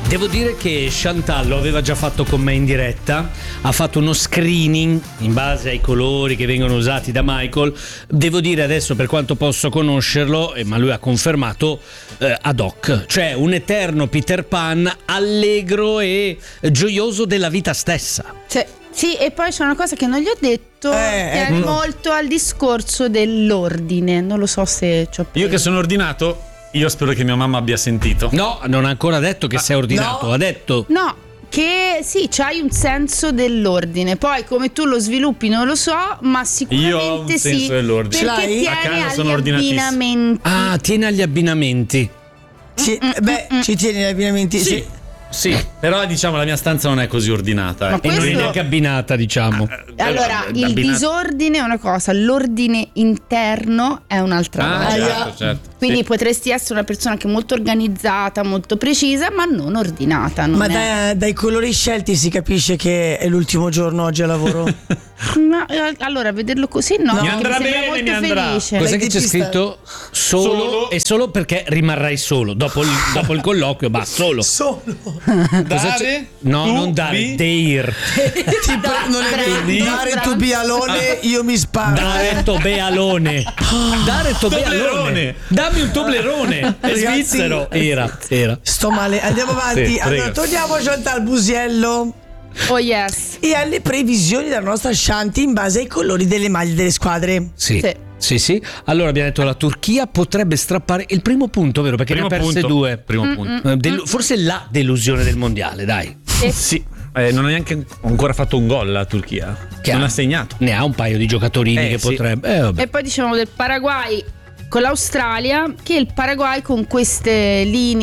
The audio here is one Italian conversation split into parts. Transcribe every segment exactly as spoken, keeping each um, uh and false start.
Devo dire che Chantal lo aveva già fatto con me in diretta, ha fatto uno screening in base ai colori che vengono usati da Michael. Devo dire adesso, per quanto posso conoscerlo, eh, ma lui ha confermato, eh, ad hoc, cioè un eterno Peter Pan allegro e gioioso della vita stessa. Cioè, sì, e poi c'è una cosa che non gli ho detto, Eh, che è ecco. molto al discorso dell'ordine. Non lo so se ci ho Io che sono ordinato, io spero che mia mamma abbia sentito. No, non ha ancora detto che sei ordinato, no. ha detto... No, che sì, c'hai un senso dell'ordine. Poi come tu lo sviluppi non lo so, ma sicuramente Io ho un sì. senso dell'ordine. Ce Perché l'hai? A tieni casa agli sono ordinatissimo. abbinamenti. Ah, tiene agli abbinamenti. Ci- beh, ci tieni gli abbinamenti? Sì, sì, però diciamo la mia stanza non è così ordinata. Ma eh. E non è Questo- neanche abbinata, diciamo. Allora, il abbinata- disordine è una cosa, l'ordine interno è un'altra Ah, cosa. certo, certo. Quindi Sì. potresti essere una persona che è molto organizzata, molto precisa, ma non ordinata. Non Ma è. dai, dai colori scelti si capisce che è l'ultimo giorno oggi a lavoro. Ma, eh, allora, vederlo così no, Mi perché andrà mi sembra bene, molto mi andrà. felice. Cos'è Lei che che c'è ci sta- scritto? Solo, Solo. e solo perché rimarrai solo. Dopo il, dopo il colloquio, va solo. Solo. Cosa Dare, c'è? No, tu, non dare, bi- deir. Tipo, non è Bravo, dare bravo. tu bialone, io mi sparo. Dare tobealone. Dare tobealone. Toblerone. Dammi un toblerone. È Ragazzi, svizzero. Era, era. Sto male, andiamo avanti. Sì, allora, prego. torniamo a Chantal Busiello Oh yes. e alle previsioni della nostra Shanti in base ai colori delle maglie delle squadre. Sì. Sì. Sì, sì. Allora abbiamo detto la Turchia potrebbe strappare il primo punto, vero? Perché Primo ne ha perse punto. due. Primo punto. Eh, del- forse la delusione del mondiale, dai. Sì, eh, non ha neanche ancora fatto un gol la Turchia. Che non ha- ha segnato. Ne ha un paio di giocatori Eh, che sì. potrebbe. Eh, vabbè. E poi dicevamo del Paraguay con l'Australia, che il Paraguay con queste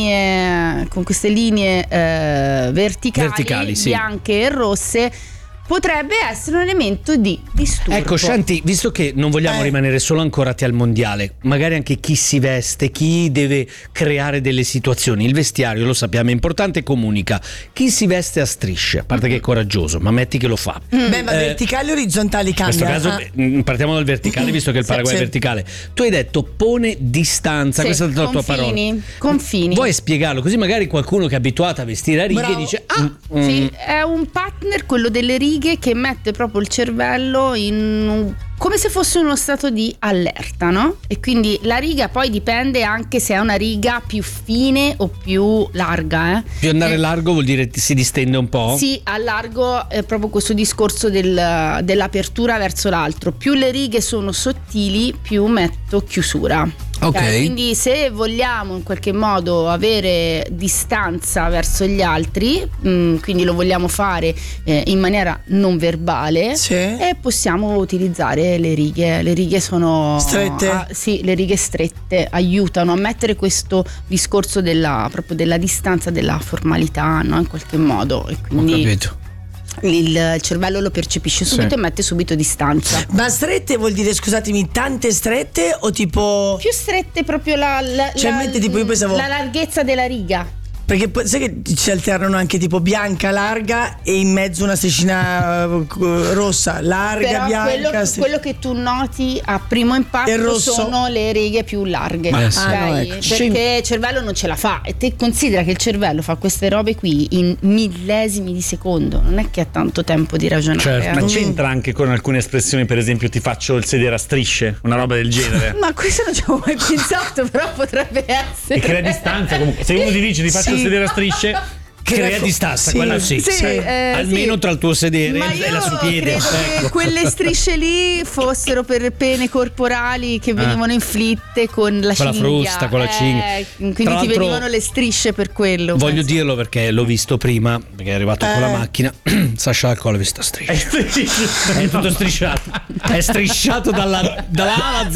linee con queste linee eh, verticali, Verticali, sì. bianche e rosse, potrebbe essere un elemento di disturbo. Ecco, Shanti, visto che non vogliamo Eh. rimanere solo ancorati al mondiale, magari anche chi si veste, chi deve creare delle situazioni, il vestiario, lo sappiamo, è importante e comunica. Chi si veste a strisce, a parte che è coraggioso, ma metti che lo fa. Beh, ma Eh, verticali o orizzontali In questo cambia? caso Ah. eh, partiamo dal verticale, visto che il Sì, Paraguay sì. è verticale. Tu hai detto pone distanza, Sì, questa è stata la tua parola. confini, confini. Vuoi spiegarlo? Così magari qualcuno che è abituato a vestire a righe Bravo. dice ah, mm, Sì, è un partner, quello delle righe, che mette proprio il cervello in un- come se fosse uno stato di allerta, no? E quindi la riga poi dipende anche se è una riga più fine o più larga, eh. più andare Eh, largo vuol dire ti si distende un po'? Sì, a largo è proprio questo discorso del- dell'apertura verso l'altro. Più le righe sono sottili, più metto chiusura. Ok. Quindi se vogliamo in qualche modo avere distanza verso gli altri, mh, quindi lo vogliamo fare eh, in maniera non verbale, Sì. e possiamo utilizzare le righe. Le righe sono Strette? ah, sì, le righe strette aiutano a mettere questo discorso della, proprio della distanza, della formalità, no? In qualche modo. E Ho quindi capito. il, il cervello lo percepisce subito Sì. e mette subito distanza. Ma strette vuol dire, scusatemi, tante strette o tipo... Più strette proprio la, la, Cioè, la- mente tipo, io pensavo- la larghezza della riga. Perché poi- sai che ci alternano anche tipo bianca, larga e in mezzo una striscina eh, rossa, larga, Però bianca. quello, stri- quello che tu noti a primo impatto Il rosso. sono le righe più larghe. Ma- ok? Ah, no, ecco. Perché il cervello non ce la fa. E te considera che il cervello fa queste robe qui in millesimi di secondo. Non è che ha tanto tempo di ragionare. Certo. eh. Ma c'entra anche con alcune espressioni, per esempio ti faccio il sedere a strisce, una roba del genere. Ma questo non ci avevo mai pensato, però potrebbe essere. E crea distanza comunque. Se uno ti dice ti faccio Sì. il sedere a strisce, Crea distanza, Sì. quello sì. Sì, eh, Almeno sì. tra il tuo sedere Ma e io la sua piede. credo che Ecco. quelle strisce lì fossero per pene corporali che venivano inflitte con la Con la cinghia. frusta, con la cinghia. Eh, quindi Tra ti l'altro, venivano le strisce per quello. Voglio penso. dirlo perché l'ho visto prima, perché è arrivato con la Eh. macchina. Sasha Alcol ha visto a striscia. è strisce. È tutto strisciato. È strisciato dalla, dalla A alla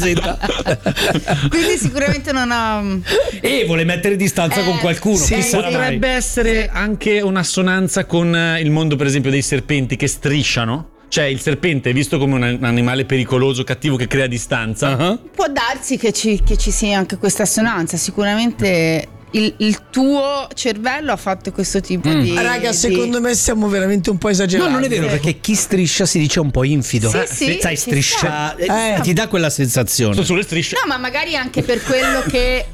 Z. Quindi sicuramente non ha. E vuole mettere distanza Eh, con qualcuno. sì, Chi sì. sarà mai? Potrebbe essere anche un'assonanza con eh, il mondo, per esempio, dei serpenti che strisciano. Cioè il serpente è visto come un, un animale pericoloso, cattivo, che crea distanza. Ah. Può darsi che ci, che ci sia anche questa assonanza. Sicuramente il, il tuo cervello ha fatto questo tipo Mm. di. Raga, di- secondo me stiamo veramente un po' No, esagerando. non è vero, perché chi striscia si dice un po' infido. Sì, Eh, sì, sai, ci striscia. sta. eh, Ti dà quella sensazione. Sono sulle strisce. No, ma magari anche per quello che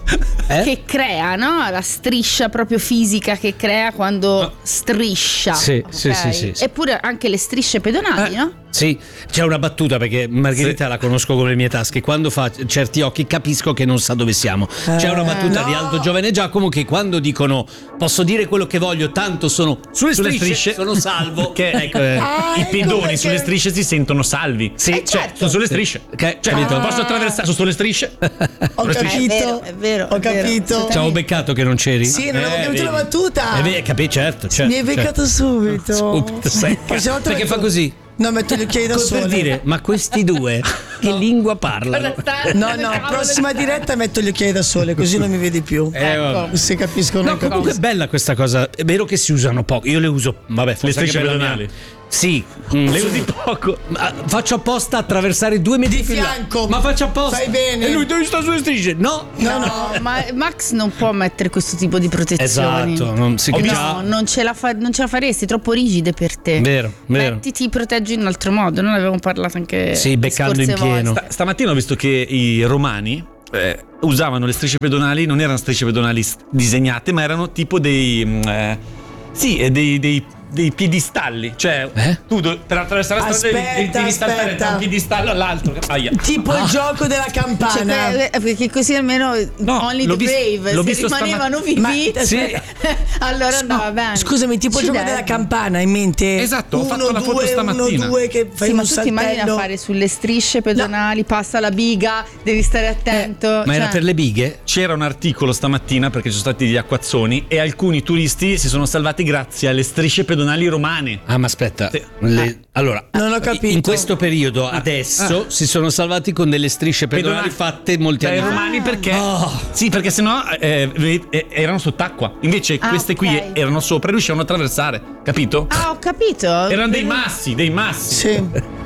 Eh? che crea, no? La striscia proprio fisica che crea quando No. striscia. Sì, ok? sì, sì, sì, sì. Eppure anche le strisce pedonali, Eh. no? Sì, c'è una battuta perché Margherita Sì. la conosco con le mie tasche. Quando fa certi occhi capisco che non sa dove siamo. C'è una battuta no. di Aldo Giovane Giacomo che quando dicono posso dire quello che voglio, tanto sono sulle, Sulle strisce, strisce. sono salvo. Che ecco, eh. Ah, i ecco pedoni perché- sulle strisce si sentono salvi. Sì, Eh, Cioè, certo. sono sulle strisce. Che- Cioè, capito? posso attraversare, sono sulle strisce. Ho Sulle strisce. capito. È vero, è vero, Ho è vero. capito. Ci avevo beccato che non c'eri. Sì, non avevo capito vedi. la battuta. Eh, beh, capi, certo, certo. Mi hai beccato subito. Subito, secca. Prossima volta Perché metto- fa così? No, metto gli occhiali da Per sole. dire, ma questi due che lingua parlano? No, no, prossima diretta metto gli occhiali da sole, così non mi vedi più. Eh, vabbè. Se capiscono No, non comunque è capisco. bella questa cosa. È vero che si usano poco. Io le uso, vabbè, forse Le strisce anche per la pedonali. mia- Sì, mm, Le sì. usi poco. Ma faccio apposta a attraversare due metri Di più in là. fianco. Ma faccio apposta. Fai bene. E lui dove sta sulle strisce? No. No, no. No, ma Max non può mettere questo tipo di protezioni. Esatto, non si No, capisce. non ce, la fa- non ce la faresti, troppo rigide per te. Vero, vero. Mettiti, proteggi in un altro modo. Noi avevamo parlato anche Sì, le beccando in scorse pieno. volte. Sta- stamattina ho visto che i romani eh, usavano le strisce pedonali, non erano strisce pedonali s- disegnate, ma erano tipo dei. mm, eh, sì, eh, dei. dei dei piedistalli, cioè Eh? tu do- per attraversare la strada devi- devi, Aspetta, devi saltare aspetta. da un piedistallo all'altro. Aia. Tipo il gioco della Cioè, campana. eh, eh, perché così almeno No, only l'ho the vis- brave l'ho se visto rimanevano Ma- vivi sì. allora andava bene. Scusami, tipo il gioco Accidenti. della campana in mente? Esatto, ho uno, fatto la foto due, stamattina. Uno, due, che fai Sì, ma un tu ti immagini a saltello. fare sulle strisce pedonali, passa la biga, devi stare attento. Ma era cioè- per le bighe? C'era un articolo stamattina perché ci sono stati gli acquazzoni e alcuni turisti si sono salvati grazie alle strisce pedonali romane. Ah, ma aspetta. Sì. Le- allora, Non ho capito. in questo periodo adesso si sono salvati con delle strisce pedonali Pedonali. fatte molti Dai anni fa. romani perché Oh. sì, perché sennò eh, ve- eh, erano sott'acqua. Invece Ah, queste qui ok. erano sopra e riuscivano a attraversare, capito? Ah, ho capito. Erano dei massi, dei massi. Sì.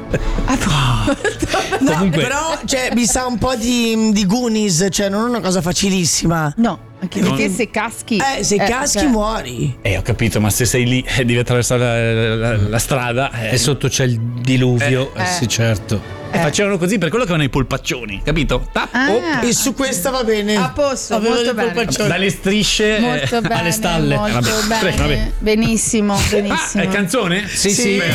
No, Comunque- però cioè, mi sa un po' di, di Goonies, cioè non è una cosa facilissima. No, anche Non- perché se caschi Eh, se caschi cioè, muori. Eh, ho capito, ma se sei lì e devi attraversare la, la- la strada. eh, E sotto c'è il diluvio. Eh. Eh, sì, certo. eh, facevano così per quello che avevano i polpaccioni, capito? Tap, Ah. op, E su questa va bene. A posto, Avevo molto dei bene. polpaccioni. dalle strisce. eh, molto bene, alle stalle. molto Vabbè, bene. vabbè. Benissimo, Ah, benissimo. è canzone? Sì, Sì. sì.